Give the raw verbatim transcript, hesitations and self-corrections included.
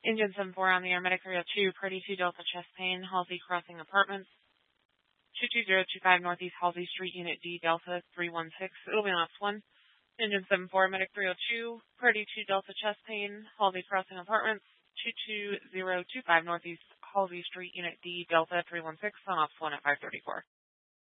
Engine seven four on the air, Medic three oh two, Party two Delta chest pain, Halsey Crossing Apartments, two two zero two five Northeast Halsey Street, Unit D, Delta three one six. It'll be on ops one. Engine seven four, Medic three oh two, Party two Delta chest pain, Halsey Crossing Apartments, two two zero two five Northeast Halsey Street, Unit D, Delta three one six, on ops one at five thirty-four.